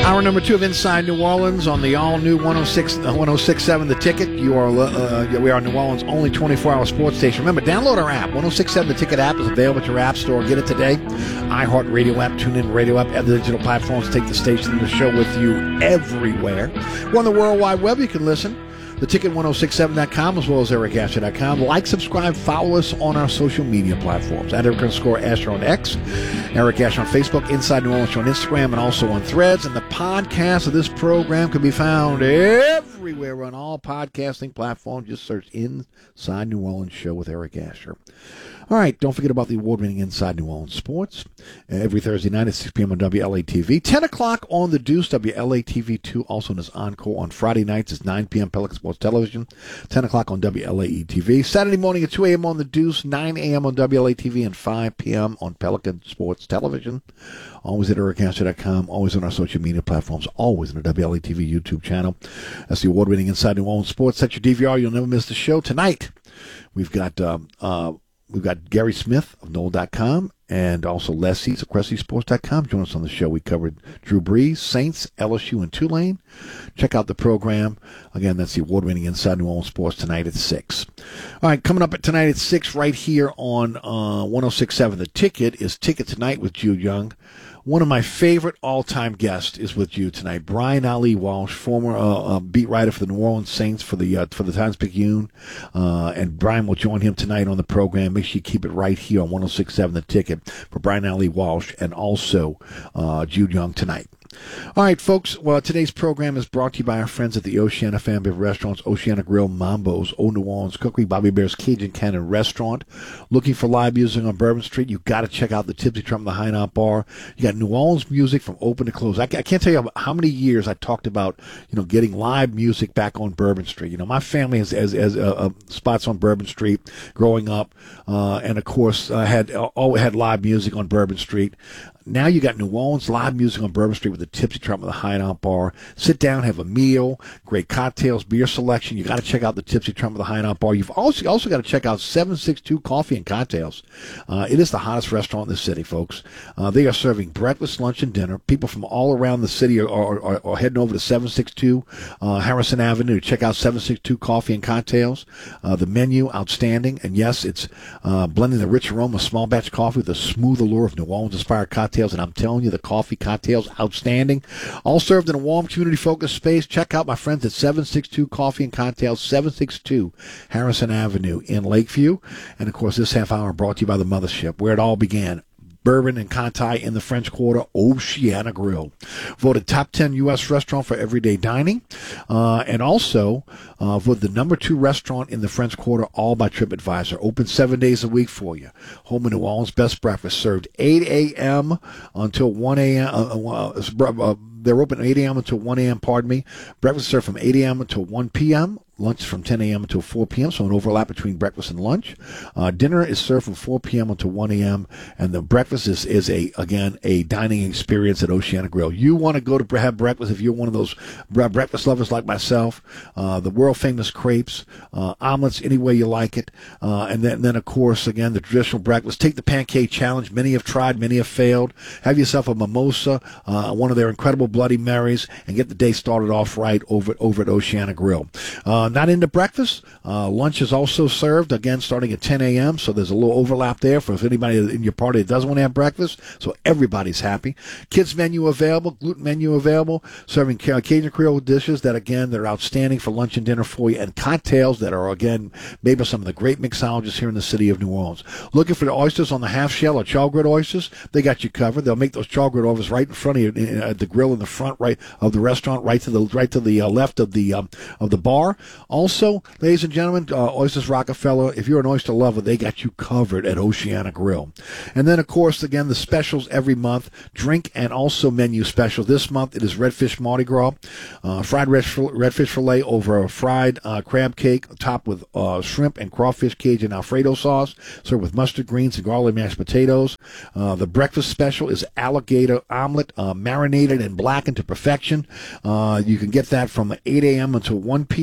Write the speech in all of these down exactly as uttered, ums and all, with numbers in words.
Hour number two of Inside New Orleans on the all-new one oh six, uh, one oh six point seven The Ticket. You are uh, we are New Orleans' only twenty-four hour sports station. Remember, download our app. one oh six point seven The Ticket app is available at your app store. Get it today. iHeartRadio app, TuneIn Radio app, other digital platforms take the station and the show with you everywhere. We're on the World Wide Web. You can listen. The Ticket ten sixty-seven dot com as well as Eric Asher dot com. Like, subscribe, follow us on our social media platforms. At Eric underscore Asher on X, Eric Asher on Facebook, Inside New Orleans on Instagram, and also on Threads. And the podcast of this program can be found everywhere on all podcasting platforms. Just search Inside New Orleans Show with Eric Asher. All right, don't forget about the award-winning Inside New Orleans Sports. Every Thursday night at six p.m. on W L A T V. ten o'clock on The Deuce, W L A T V two, also known as Encore. On Friday nights, it's nine p.m. Pelican Sports Television. ten o'clock on W L A E T V. Saturday morning at two a.m. on The Deuce, nine a.m. on W L A T V, and five p.m. on Pelican Sports Television. Always at Eric Asher dot com, always on our social media platforms, always on the W L A T V YouTube channel. That's the award-winning Inside New Orleans Sports. Set your D V R. You'll never miss the show. Tonight, we've got... Um, uh, We've got Gary Smith of Noel dot com and also Les Seats of Cressy Sports dot com. Join us on the show. We covered Drew Brees, Saints, L S U, and Tulane. Check out the program. Again, that's the award-winning Inside New Orleans Sports tonight at six. All right, coming up at tonight at six right here on uh, one oh six point seven The Ticket is Ticket Tonight with Jude Young. One of my favorite all-time guests is with you tonight, Brian Ali Walsh, former uh, uh, beat writer for the New Orleans Saints for the uh, for the Times-Picayune, uh, and Brian will join him tonight on the program. Make sure you keep it right here on one oh six point seven The Ticket for Brian Ali Walsh and also uh, Jude Young tonight. All right, folks. Well, today's program is brought to you by our friends at the Oceana family of restaurants, Oceana Grill, Mambo's, Old New Orleans Cookery, Bobby Bear's Cajun Cannon Restaurant. Looking for live music on Bourbon Street? You got to check out the Tipsy Trump, the High Knot Bar. You got New Orleans music from open to close. I, I can't tell you how many years I talked about, you know, getting live music back on Bourbon Street. You know, my family has has, has uh, uh, spots on Bourbon Street growing up, uh, and of course, uh, had uh, always had live music on Bourbon Street. Now you got New Orleans live music on Bourbon Street with the Tipsy Trump of the High Knot Bar. Sit down, have a meal, great cocktails, beer selection. You got to check out the Tipsy Trump of the High Knot Bar. You've also also got to check out seven six two Coffee and Cocktails. Uh, it is the hottest restaurant in the city, folks. Uh, they are serving breakfast, lunch, and dinner. People from all around the city are, are, are, are heading over to seven six two uh, Harrison Avenue to check out seven six two Coffee and Cocktails. Uh, the menu, outstanding. And yes, it's uh, blending the rich aroma of small batch coffee with the smooth allure of New Orleans-inspired cocktails. And I'm telling you, the coffee cocktails, outstanding. All served in a warm, community-focused space. Check out my friends at seven six two Coffee and Cocktails, seven six two Harrison Avenue in Lakeview. And, of course, this half hour brought to you by the Mothership, where it all began. Bourbon and Conti in the French Quarter, Oceana Grill. Voted top ten U S restaurant for everyday dining. Uh, and also uh, voted the number two restaurant in the French Quarter, all by TripAdvisor. Open seven days a week for you. Home of New Orleans best breakfast, served eight a.m. until one a.m. Uh, uh, uh, they're open eight a.m. until one a.m., pardon me. Breakfast served from eight a.m. until one p.m., lunch from ten a.m. until four p.m., so an overlap between breakfast and lunch. Uh, dinner is served from four p.m. until one a.m., and the breakfast is, is a again, a dining experience at Oceana Grill. You want to go to have breakfast if you're one of those breakfast lovers like myself, uh, the world-famous crepes, uh, omelets, any way you like it, uh, and then, then, of course, again, the traditional breakfast. Take the pancake challenge. Many have tried, many have failed. Have yourself a mimosa, uh, one of their incredible Bloody Marys, and get the day started off right over, over at Oceana Grill. Uh, not into breakfast. Uh, lunch is also served, again, starting at ten a.m., so there's a little overlap there for if anybody in your party that doesn't want to have breakfast, so everybody's happy. Kids menu available, gluten menu available, serving Cajun Creole dishes that, again, they're outstanding for lunch and dinner for you, and cocktails that are, again, made by some of the great mixologists here in the city of New Orleans. Looking for the oysters on the half shell or char-grilled oysters? They got you covered. They'll make those char-grilled oysters right in front of you at the grill in the front right of the restaurant, right to the right to the uh, left of the um, of the bar. Also, ladies and gentlemen, uh, Oysters Rockefeller, if you're an oyster lover, they got you covered at Oceana Grill. And then, of course, again, the specials every month, drink and also menu specials. This month, it is Redfish Mardi Gras, uh, fried redfish fillet over a fried uh, crab cake, topped with uh, shrimp and crawfish Cajun Alfredo sauce, served with mustard greens and garlic mashed potatoes. Uh, the breakfast special is alligator omelet, uh, marinated and blackened to perfection. Uh, you can get that from eight a.m. until one p.m.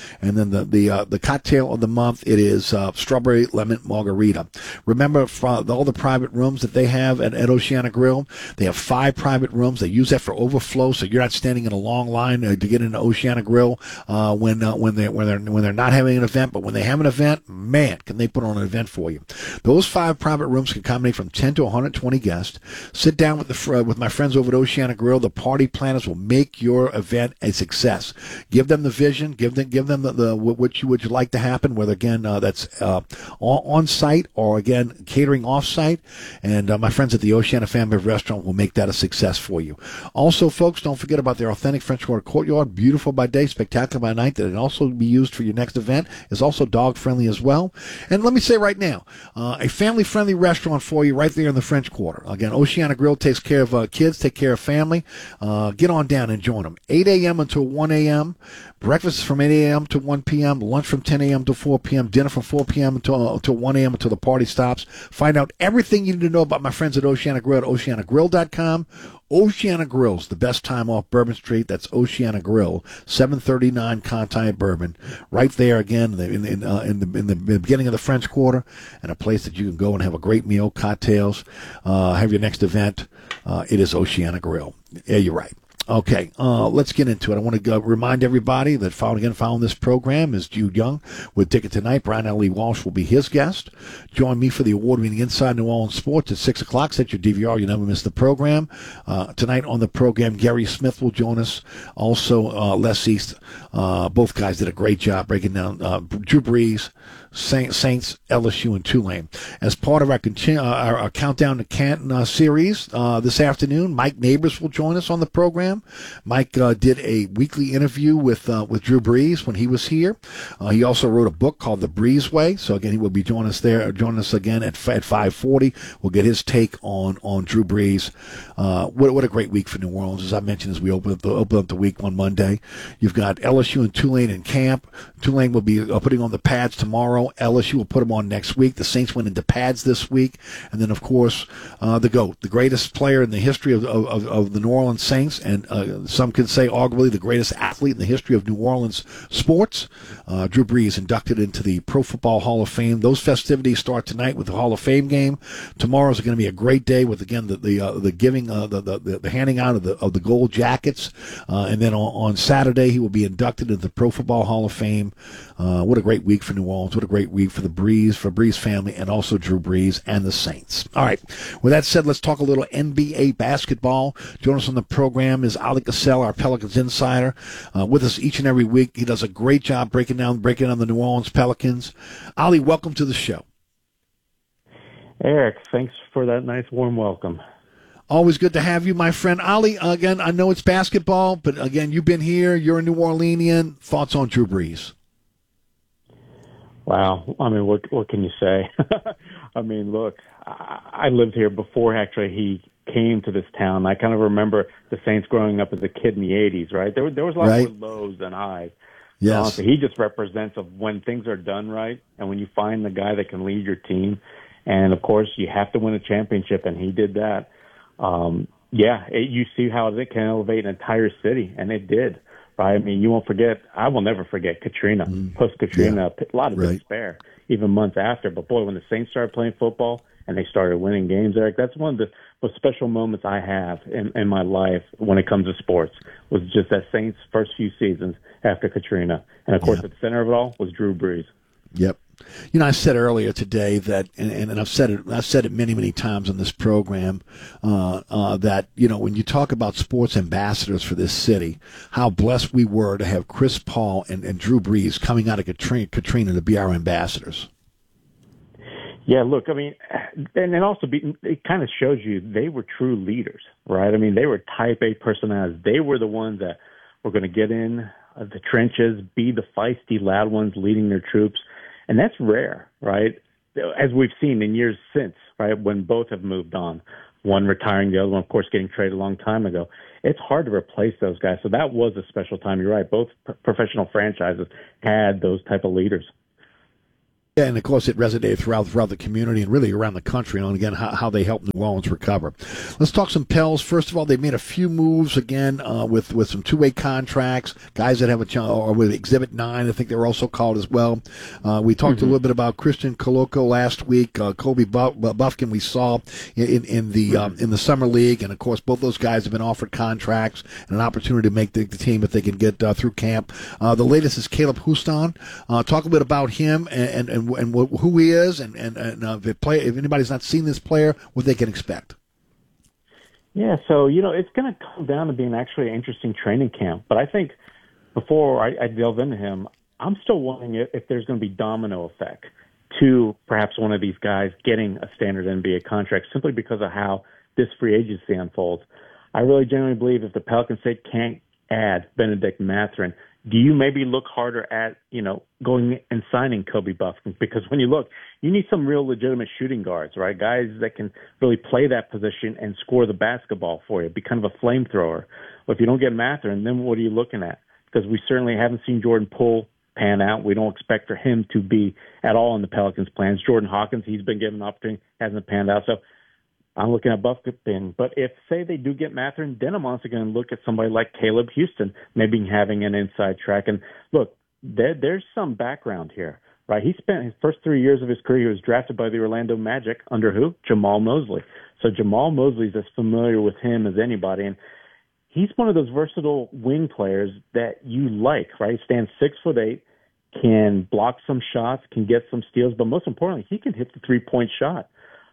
And then the the uh, the cocktail of the month, it is uh, strawberry lemon margarita. Remember, for all the private rooms that they have at, at Oceana Grill, they have five private rooms. They use that for overflow, so you're not standing in a long line uh, to get into Oceana Grill uh, when uh, when they when they're when they're not having an event. But when they have an event, man, can they put on an event for you? Those five private rooms can accommodate from ten to one hundred twenty guests. Sit down with the uh, with my friends over at Oceana Grill. The party planners will make your event a success. Give them the vision. Give them give them the, the what you would like to happen. Whether again uh, that's uh, on site or again catering off site. And uh, my friends at the Oceana Family Restaurant will make that a success for you. Also, folks, don't forget about their authentic French Quarter courtyard. Beautiful by day, spectacular by night. That can also be used for your next event. Is also dog friendly as well. And let me say right now, uh, a family friendly restaurant for you right there in the French Quarter. Again, Oceana Grill takes care of uh, kids, take care of family. Uh, get on down and join them. eight a.m. until one a.m. Breakfast from eight a.m. to one p.m. Lunch from ten a.m. to four p.m. Dinner from four p.m. until, uh, until one a.m. until the party stops. Find out everything you need to know about my friends at Oceana Grill at oceana grill dot com. Oceana Grill's the best time off Bourbon Street. That's Oceana Grill, seven thirty-nine Conti Bourbon. Right there again in, in, uh, in, the, in the beginning of the French Quarter, and a place that you can go and have a great meal, cocktails, uh, have your next event. Uh, it is Oceana Grill. Yeah, you're right. Okay, uh, let's get into it. I want to go remind everybody that following again following this program is Jude Young with Ticket Tonight. Brian L. Walsh will be his guest. Join me for the award-winning Inside New Orleans Sports at six o'clock. Set your D V R. You never miss the program. Uh, tonight on the program, Gary Smith will join us. Also, uh, Les East. Uh, both guys did a great job breaking down uh, Drew Brees, Saint, Saints, L S U, and Tulane. As part of our, continu- uh, our, our Countdown to Canton uh, series uh, this afternoon, Mike Neighbors will join us on the program. Mike uh, did a weekly interview with uh, with Drew Brees when he was here. Uh, he also wrote a book called The Brees Way. So again, he will be joining us there. Join us again at at five forty. We'll get his take on on Drew Brees. Uh, what what a great week for New Orleans, as I mentioned as we open up the open up the week on Monday. You've got L S U and Tulane in camp. Tulane will be uh, putting on the pads tomorrow. L S U will put them on next week. The Saints went into pads this week. And then, of course, uh, the GOAT, the greatest player in the history of, of, of the New Orleans Saints, and uh, some could say arguably the greatest athlete in the history of New Orleans sports. Uh, Drew Brees inducted into the Pro Football Hall of Fame. Those festivities start tonight with the Hall of Fame game. Tomorrow is going to be a great day with, again, the the, uh, the giving, uh, the, the the handing out of the of the gold jackets. Uh, and then on, on Saturday, he will be inducted into the Pro Football Hall of Fame. Uh, what a great week for New Orleans. What a great week for the Brees, for Brees family, and also Drew Brees and the Saints. All right. With that said, let's talk a little N B A basketball. Join us on the program is Ali Cassell, our Pelicans insider, uh, with us each and every week. He does a great job breaking down breaking down the New Orleans Pelicans. Ali, welcome to the show. Eric, thanks for that nice warm welcome. Always good to have you, my friend. Ali, again, I know it's basketball, but again, you've been here. You're a New Orleanian. Thoughts on Drew Brees? Wow. I mean, what what can you say? I mean, look, I, I lived here before actually he came to this town. I kind of remember the Saints growing up as a kid in the eighties, right? There, there was a lot right. more lows than highs. Yes. Uh, so he just represents of when things are done right and when you find the guy that can lead your team. And, of course, you have to win a championship, and he did that. Um, yeah, it, you see how it can elevate an entire city, and it did. Right? I mean, you won't forget. I will never forget Katrina, mm. post Katrina. Yeah. A lot of right. despair, even months after. But boy, when the Saints started playing football and they started winning games, Eric, that's one of the most special moments I have in, in my life when it comes to sports. Was just that Saints' first few seasons after Katrina, and of course, yeah. at the center of it all was Drew Brees. Yep. You know, I said earlier today that, and, and I've said it, I've said it many, many times on this program, uh, uh, that, you know, when you talk about sports ambassadors for this city, how blessed we were to have Chris Paul and, and Drew Brees coming out of Katrina, Katrina to be our ambassadors. Yeah, look, I mean, and it also be, it kind of shows you they were true leaders, right? I mean, they were type A personalities. They were the ones that were going to get in the trenches, be the feisty, loud ones leading their troops. And that's rare, right? As we've seen in years since, right, when both have moved on, one retiring, the other one, of course, getting traded a long time ago. It's hard to replace those guys. So that was a special time. You're right. Both professional franchises had those type of leaders. Yeah, and of course it resonated throughout throughout the community and really around the country. And again, how, how they help New Orleans recover. Let's talk some Pels. First of all, they made a few moves again uh, with with some two way contracts. Guys that have a chance, or with Exhibit Nine, I think they were also called as well. Uh, we talked mm-hmm. a little bit about Christian Koloko last week. Uh, Kobe Buff- Buffkin we saw in in the um, in the summer league, and of course both those guys have been offered contracts and an opportunity to make the, the team if they can get uh, through camp. Uh, the latest is Caleb Houston. Uh, talk a bit about him and and. and and who he is, and, and, and uh, if, it play, if anybody's not seen this player, what they can expect. Yeah, so, you know, it's going to come down to being actually an interesting training camp. But I think before I, I delve into him, I'm still wondering if, if there's going to be domino effect to perhaps one of these guys getting a standard N B A contract simply because of how this free agency unfolds. I really genuinely believe if the Pelicans say can't add Benedict Mathurin, do you maybe look harder at, you know, going and signing Kobe Buffkin? Because when you look, you need some real legitimate shooting guards, right? Guys that can really play that position and score the basketball for you, be kind of a flamethrower. Well, if you don't get Mathurin, then what are you looking at? Because we certainly haven't seen Jordan Poole pan out. We don't expect for him to be at all in the Pelicans' plans. Jordan Hawkins, he's been given an opportunity, hasn't panned out. So I'm looking at Buffkin. But if, say, they do get Mathurin, then I'm also going to look at somebody like Caleb Houston, maybe having an inside track. And look, there, there's some background here, right? He spent his first three years of his career, he was drafted by the Orlando Magic under who? Jamal Mosley. So Jamal Mosley's as familiar with him as anybody. And he's one of those versatile wing players that you like, right? He stands six foot eight, can block some shots, can get some steals, but most importantly, he can hit the three-point shot.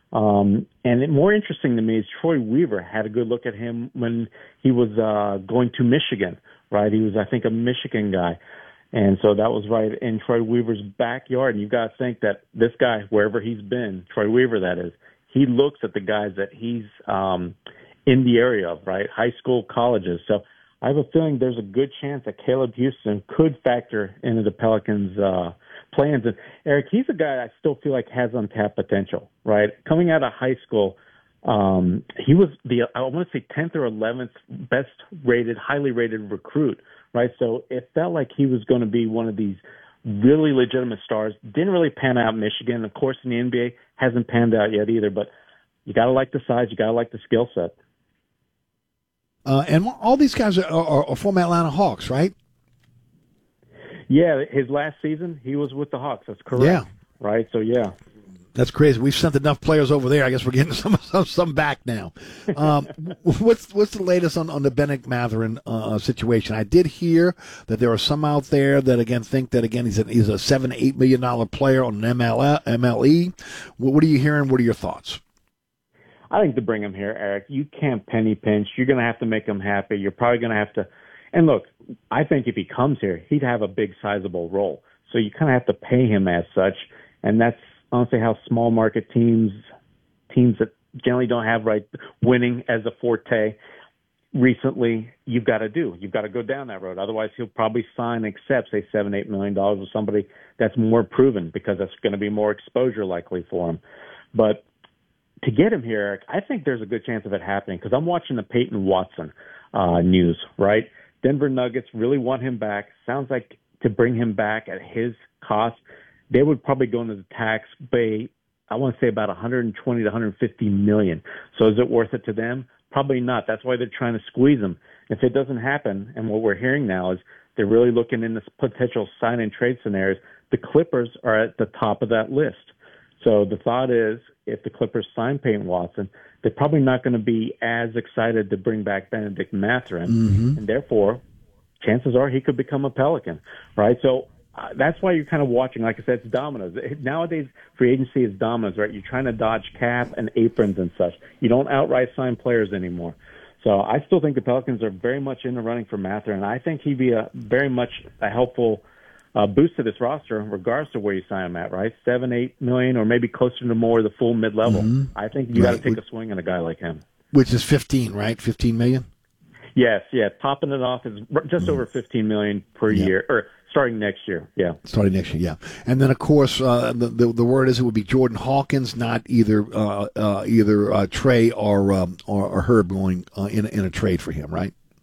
Um, and it, more interesting to me is Troy Weaver had a good look at him when he was uh, going to Michigan, right? He was, I think, a Michigan guy. And so that was right in Troy Weaver's backyard. And you've got to think that this guy, wherever he's been, Troy Weaver, that is, he looks at the guys that he's um, in the area of, right? High school, colleges. So I have a feeling there's a good chance that Caleb Houston could factor into the Pelicans' uh, plans. And Eric, he's a guy I still feel like has untapped potential, right? Coming out of high school, um, he was the, I want to say tenth or eleventh best rated, highly rated recruit, right? So it felt like he was going to be one of these really legitimate stars. Didn't really pan out in Michigan. Of course, in the N B A, hasn't panned out yet either, but you got to like the size, you got to like the skill set. Uh, and all these guys are, are, are from Atlanta Hawks, right? Yeah, his last season, he was with the Hawks. That's correct. Yeah. Right, so yeah. That's crazy. We've sent enough players over there. I guess we're getting some some, some back now. Um, what's what's the latest on, on the Benedict Mathurin uh, situation? I did hear that there are some out there that, again, think that, again, he's a, he's a seven, eight million dollar player on an M L L, M L E. What, what are you hearing? What are your thoughts? I think to bring him here, Eric, you can't penny pinch. You're going to have to make him happy. You're probably going to have to. And look, I think if he comes here, he'd have a big, sizable role. So you kind of have to pay him as such. And that's honestly how small market teams, teams that generally don't have right winning as a forte, recently you've got to do. You've got to go down that road. Otherwise, he'll probably sign and accept, say, seven, eight million dollars with somebody that's more proven because that's going to be more exposure likely for him. But to get him here, Eric, I think there's a good chance of it happening because I'm watching the Peyton Watson uh, news, right? Denver Nuggets really want him back. Sounds like to bring him back at his cost, they would probably go into the tax bay, I want to say about one hundred twenty to one hundred fifty million. So is it worth it to them? Probably not. That's why they're trying to squeeze him. If it doesn't happen, and what we're hearing now is they're really looking in this potential sign and trade scenarios, the Clippers are at the top of that list. So the thought is if the Clippers sign Peyton Watson, they're probably not going to be as excited to bring back Benedict Mathurin. Mm-hmm. And therefore, chances are he could become a Pelican, right? So uh, that's why you're kind of watching. Like I said, it's dominoes. Nowadays, free agency is dominoes, right? You're trying to dodge cap and aprons and such. You don't outright sign players anymore. So I still think the Pelicans are very much in the running for Mathurin. I think he'd be a very much a helpful Uh, boost to this roster, regardless of where you sign him at, right? Seven, eight million, or maybe closer to more the full mid-level. Mm-hmm. I think you right. got to take a swing on a guy like him. Which is fifteen, right? Fifteen million. Yes, yeah. Topping it off is just mm-hmm. over fifteen million per yeah. year, or starting next year. Yeah, starting next year. Yeah, and then of course uh, the, the the word is it would be Jordan Hawkins, not either uh, uh, either uh, Trey or, um, or or Herb going uh, in in a trade for him, right?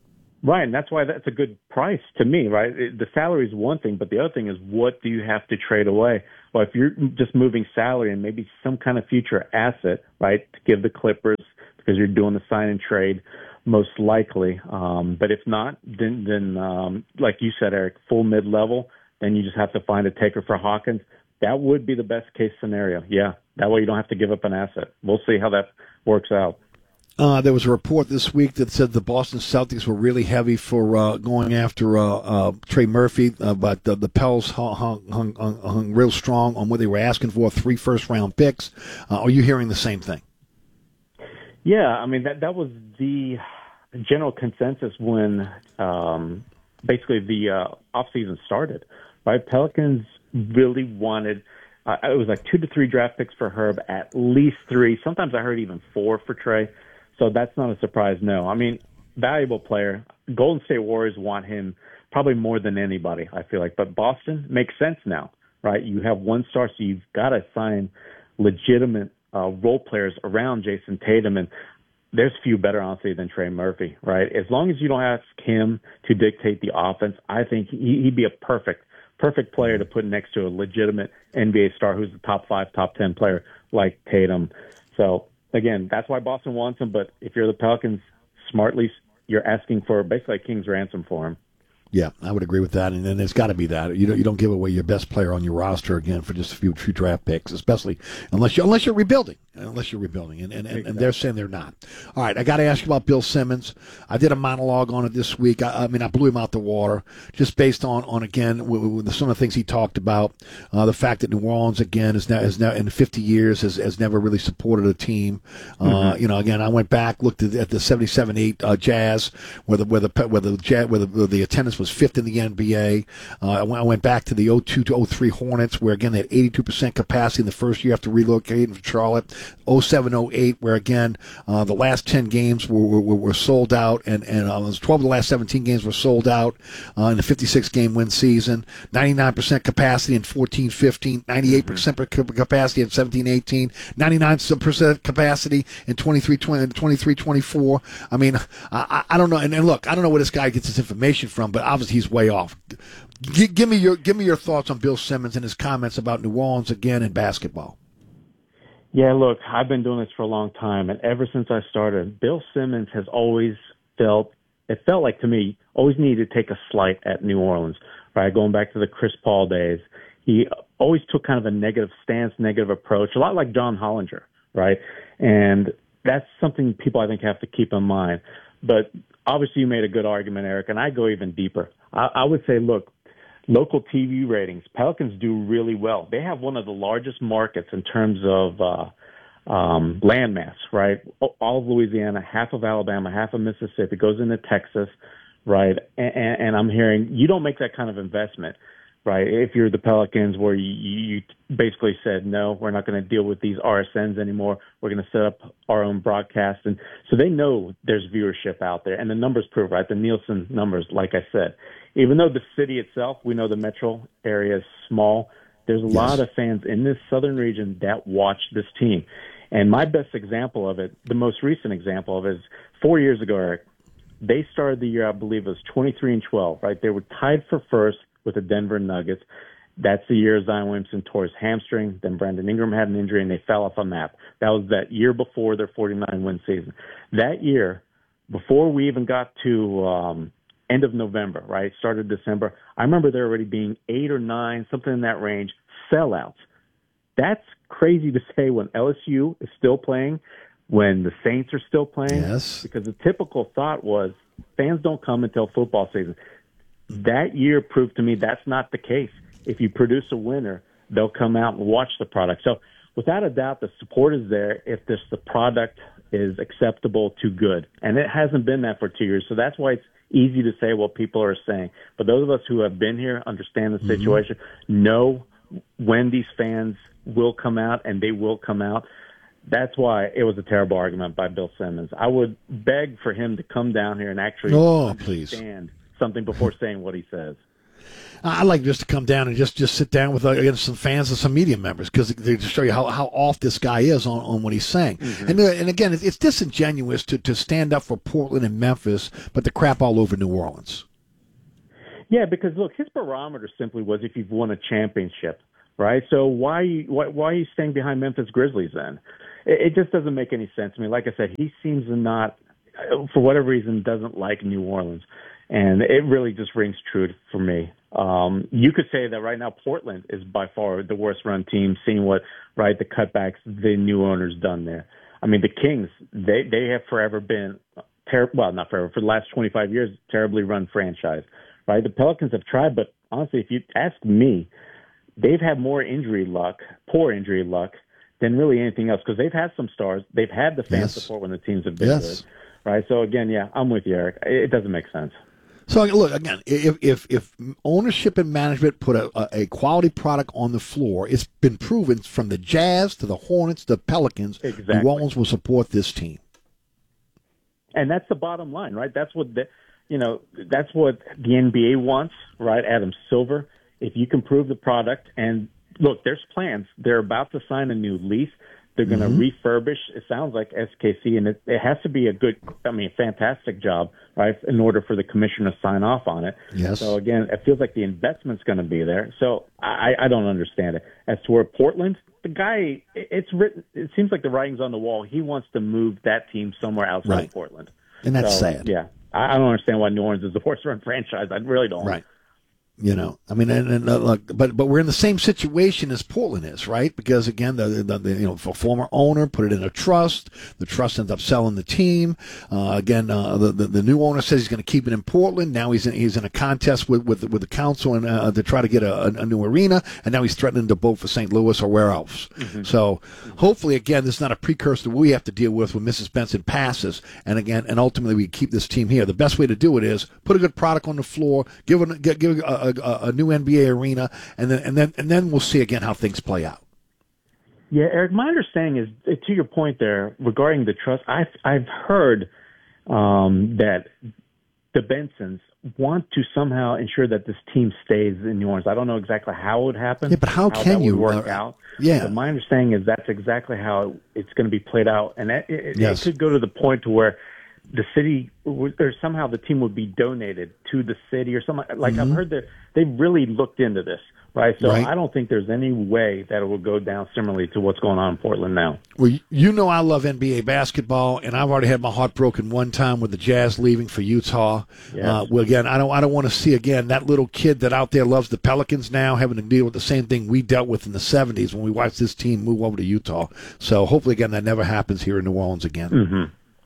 Right, and that's why that's a good price to me, right? It, the salary is one thing, but the other thing is what do you have to trade away? Well, if you're just moving salary and maybe some kind of future asset, right, to give the Clippers because you're doing the sign and trade, most likely. Um, but if not, then, then um, like you said, Eric, full mid-level, then you just have to find a taker for Hawkins. That would be the best case scenario. Yeah, that way you don't have to give up an asset. We'll see how that works out. Uh, there was a report this week that said the Boston Celtics were really heavy for uh, going after uh, uh, Trey Murphy, uh, but the, the Pels hung, hung, hung, hung real strong on what they were asking for, three first-round picks. Uh, are you hearing the same thing? Yeah, I mean, that, that was the general consensus when um, basically the uh, offseason started, right? Pelicans really wanted uh, – it was like two to three draft picks for Herb, at least three. Sometimes I heard even four for Trey. So that's not a surprise, no. I mean, valuable player. Golden State Warriors want him probably more than anybody, I feel like. But Boston makes sense now, right? You have one star, so you've got to sign legitimate uh, role players around Jason Tatum. And there's few better, honestly, than Trey Murphy, right? As long as you don't ask him to dictate the offense, I think he, he'd be a perfect, perfect player to put next to a legitimate N B A star who's the top five, top ten player like Tatum. So, again, that's why Boston wants him, but if you're the Pelicans, smartly, you're asking for basically a king's ransom for him. Yeah, I would agree with that, and then there's got to be that. You don't you don't give away your best player on your roster again for just a few, few draft picks, especially unless you unless you're rebuilding, unless you're rebuilding, and and, and, and they're saying they're not. All right, I got to ask you about Bill Simmons. I did a monologue on it this week. I, I mean, I blew him out the water just based on on again w- w- some of the things he talked about. Uh, the fact that New Orleans again is now is now in fifty years has, has never really supported a team. Uh, mm-hmm. You know, again, I went back looked at, at the seventy-seven eight uh, Jazz where the where the where the Jazz, where the, where the attendance was fifth in the N B A. Uh, I, went, I went back to the oh two to oh three Hornets, where again they had eighty-two percent capacity in the first year after relocating from Charlotte. oh seven oh eight, where again uh, the last ten games were, were, were sold out, and and uh, twelve of the last seventeen games were sold out uh, in the fifty-six game win season. ninety-nine percent capacity in fourteen fifteen, ninety-eight percent mm-hmm. capacity in seventeen eighteen, ninety-nine percent capacity in twenty-three twenty-four. I mean, I, I don't know. And, and look, I don't know where this guy gets his information from, but obviously he's way off. G- give me your give me your thoughts on Bill Simmons and his comments about New Orleans again in basketball. Yeah, look, I've been doing this for a long time, and ever since I started, Bill Simmons has always felt, it felt like to me, always needed to take a slight at New Orleans, right? Going back to the Chris Paul days, he always took kind of a negative stance, negative approach, a lot like John Hollinger, right? And that's something people I think have to keep in mind. But obviously you made a good argument, Eric, and I go even deeper. I, I would say, look, local T V ratings, Pelicans do really well. They have one of the largest markets in terms of uh, um, landmass, right? All of Louisiana, half of Alabama, half of Mississippi, goes into Texas, right? And, and I'm hearing you don't make that kind of investment, right? If you're the Pelicans, where you, you basically said, no, we're not going to deal with these R S Ns anymore. We're going to set up our own broadcast. And so they know there's viewership out there. And the numbers prove, right? The Nielsen numbers, like I said. Even though the city itself, we know the metro area is small, there's a yes. lot of fans in this southern region that watch this team. And my best example of it, the most recent example of it, is four years ago, Eric, they started the year, I believe it was twenty-three and twelve, right? They were tied for first with the Denver Nuggets. That's the year Zion Williamson tore his hamstring. Then Brandon Ingram had an injury, and they fell off a map. That was that year before their forty-nine win season. That year, before we even got to um, end of November, right, started December, I remember there already being eight or nine, something in that range, sellouts. That's crazy to say when L S U is still playing, when the Saints are still playing. Yes. Because the typical thought was fans don't come until football season. That year proved to me that's not the case. If you produce a winner, they'll come out and watch the product. So without a doubt, the support is there if this, the product is acceptable to good. And it hasn't been that for two years. So that's why it's easy to say what people are saying. But those of us who have been here understand the situation, mm-hmm. know when these fans will come out, and they will come out. That's why it was a terrible argument by Bill Simmons. I would beg for him to come down here and actually oh, understand please. something before saying what he says. I'd like just to come down and just, just sit down with uh, against some fans and some media members because they just show you how, how off this guy is on, on what he's saying. Mm-hmm. And uh, and again, it's, it's disingenuous to, to stand up for Portland and Memphis, but to crap all over New Orleans. Yeah, because look, his barometer simply was if you've won a championship, right? So why why, why are you staying behind Memphis Grizzlies then? It, it just doesn't make any sense to me. Like I said, he seems to not, for whatever reason, doesn't like New Orleans. And it really just rings true for me. Um, you could say that right now Portland is by far the worst run team, seeing what, right, the cutbacks the new owner's done there. I mean, the Kings, they, they have forever been, ter- well, not forever, for the last twenty-five years, terribly run franchise, right? The Pelicans have tried, but honestly, if you ask me, they've had more injury luck, poor injury luck, than really anything else because they've had some stars. They've had the fan yes. support when the teams have been yes. good, right? So, again, yeah, I'm with you, Eric. It doesn't make sense. So look again. If if if ownership and management put a, a quality product on the floor, it's been proven from the Jazz to the Hornets to the Pelicans. Exactly. New Orleans will support this team, and that's the bottom line, right? That's what the, you know. That's what the N B A wants, right? Adam Silver. If you can prove the product, and look, there's plans. They're about to sign a new lease. They're going to mm-hmm. refurbish. It sounds like S K C, and it, it has to be a good, I mean, fantastic job, right, in order for the commissioner to sign off on it. Yes. So, again, it feels like the investment's going to be there. So I, I don't understand it. As to where Portland, the guy, it's written, it seems like the writing's on the wall. He wants to move that team somewhere outside right. of Portland. And that's so, sad. Yeah. I, I don't understand why New Orleans is the worst-run franchise. I really don't. Right. You know, I mean, and, and uh, look, but but we're in the same situation as Portland is, right? Because again, the, the, the you know, the former owner put it in a trust. The trust ends up selling the team. Uh, again, uh, the, the the new owner says he's going to keep it in Portland. Now he's in, he's in a contest with with, with the council and uh, to try to get a, a new arena. And now he's threatening to vote for Saint Louis or where else. Mm-hmm. So hopefully, again, this is not a precursor we have to deal with when Missus Benson passes. And again, and ultimately, we keep this team here. The best way to do it is put a good product on the floor, give it give, give a, A, a new N B A arena, and then and then and then we'll see again how things play out. Yeah, Eric, my understanding is, to your point there regarding the trust, I've I've heard um, that the Bensons want to somehow ensure that this team stays in New Orleans. I don't know exactly how it would happen. Yeah, but how, how can you work uh, out? Yeah, but my understanding is that's exactly how it's going to be played out, and it, it, yes. it could go to the point to where the city, or somehow the team would be donated to the city or something. Like mm-hmm. I've heard that they've really looked into this, right? So right. I don't think there's any way that it will go down similarly to what's going on in Portland now. Well, you know I love N B A basketball, and I've already had my heart broken one time with the Jazz leaving for Utah. Yes. Uh, well, again, I don't, I don't want to see again that little kid that out there loves the Pelicans now having to deal with the same thing we dealt with in the seventies when we watched this team move over to Utah. So hopefully, again, that never happens here in New Orleans again. Mm-hmm.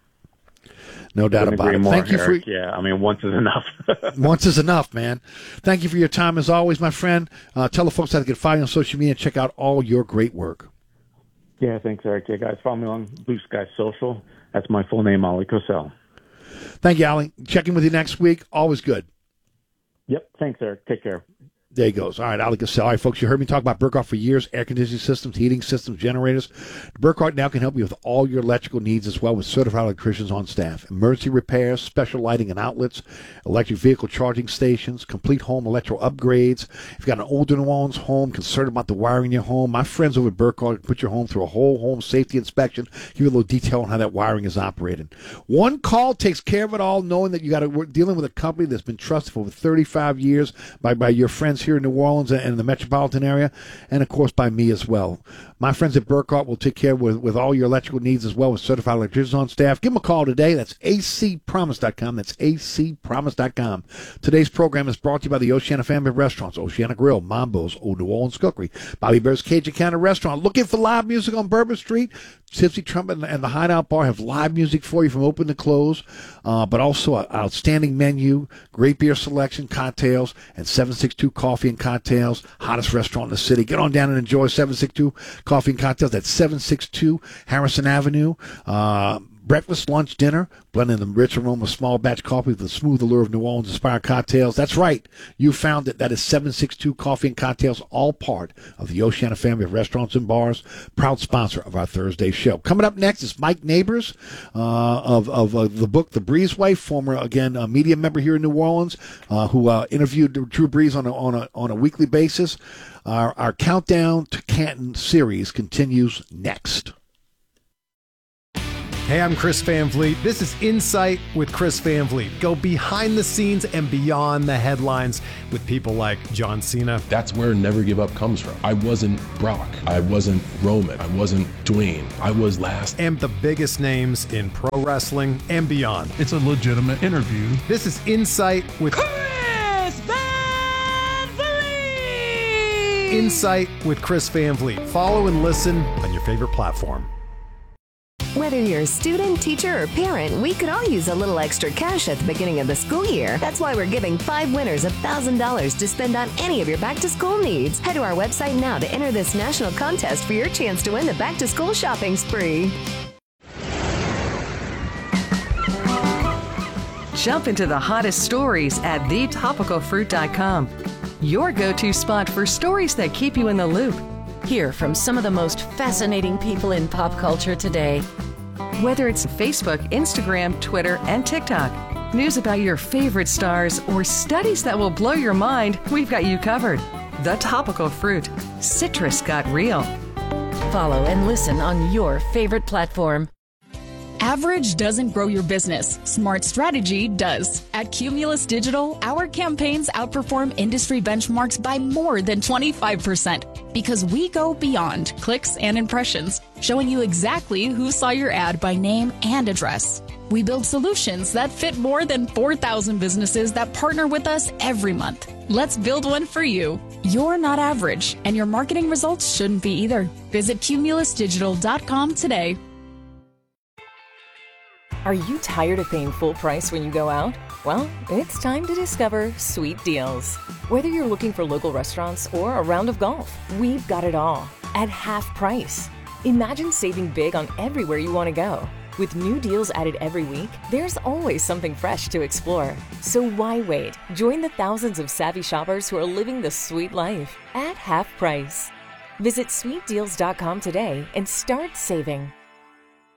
No doubt about it. More, Thank you Eric. for yeah. I mean, once is enough. Once is enough, man. Thank you for your time as always, my friend. Uh, tell the folks how to get follow you on social media and check out all your great work. Yeah, thanks, Eric. Yeah, guys, follow me on Blue Sky Social. That's my full name, Ali Cosell. Thank you, Ali. Check in with you next week. Always good. Yep. Thanks, Eric. Take care. There he goes. All right, Ali Cosell. All right, folks, you heard me talk about Burkhardt for years, air conditioning systems, heating systems, generators. Burkhardt now can help you with all your electrical needs as well with certified electricians on staff. Emergency repairs, special lighting and outlets, electric vehicle charging stations, complete home electrical upgrades. If you've got an older New Orleans home, concerned about the wiring in your home, my friends over at Burkhardt put your home through a whole home safety inspection, give you a little detail on how that wiring is operating. One call takes care of it all, knowing that you got to work dealing with a company that's been trusted for over thirty-five years by, by your friends here in New Orleans and the metropolitan area, and of course by me as well. My friends at Burkhardt will take care with, with all your electrical needs as well with certified electricians on staff. Give them a call today. That's A C promise dot com. That's A C promise dot com. Today's program is brought to you by the Oceana Family of Restaurants, Oceana Grill, Mambo's, Old New Orleans Cookery, Bobby Bear's Cajun Counter Restaurant. Looking for live music on Bourbon Street? Tipsy Trumpet and the Hideout Bar have live music for you from open to close, uh, but also an outstanding menu, great beer selection, cocktails, and seven six two Coffee and Cocktails, hottest restaurant in the city. Get on down and enjoy seven six two Coffee and Cocktails at seven six two Harrison Avenue. Uh, Breakfast, lunch, dinner, blending the rich aroma of small batch coffee with the smooth allure of New Orleans-inspired cocktails. That's right. You found it. That is seven sixty-two Coffee and Cocktails, all part of the Oceana family of restaurants and bars, proud sponsor of our Thursday show. Coming up next is Mike Neighbors uh, of, of uh, the book The Breezeway, former, again, uh, media member here in New Orleans, uh, who uh, interviewed Drew Brees on a, on a, on a weekly basis. Our, our Countdown to Canton series continues next. Hey, I'm Chris Van Vliet. This is Insight with Chris Van Vliet. Go behind the scenes and beyond the headlines with people like John Cena. That's where Never Give Up comes from. I wasn't Brock. I wasn't Roman. I wasn't Dwayne. I was last. And the biggest names in pro wrestling and beyond. It's a legitimate interview. This is Insight with Chris Van Vliet. Insight with Chris Van Vliet. Follow and listen on your favorite platform. Whether you're a student, teacher, or parent, we could all use a little extra cash at the beginning of the school year. That's why we're giving five winners one thousand dollars to spend on any of your back-to-school needs. Head to our website now to enter this national contest for your chance to win the back-to-school shopping spree. Jump into the hottest stories at the topical fruit dot com. Your go-to spot for stories that keep you in the loop. Hear from some of the most fascinating people in pop culture today. Whether it's Facebook, Instagram, Twitter, and TikTok, news about your favorite stars, or studies that will blow your mind, we've got you covered. The Topical Fruit. Citrus got real. Follow and listen on your favorite platform. Average doesn't grow your business. Smart strategy does. At Cumulus Digital, our campaigns outperform industry benchmarks by more than twenty-five percent because we go beyond clicks and impressions, showing you exactly who saw your ad by name and address. We build solutions that fit more than four thousand businesses that partner with us every month. Let's build one for you. You're not average, and your marketing results shouldn't be either. Visit cumulus digital dot com today. Are you tired of paying full price when you go out? Well, it's time to discover Sweet Deals. Whether you're looking for local restaurants or a round of golf, we've got it all at half price. Imagine saving big on everywhere you want to go. With new deals added every week, there's always something fresh to explore. So why wait? Join the thousands of savvy shoppers who are living the sweet life at half price. Visit sweet deals dot com today and start saving.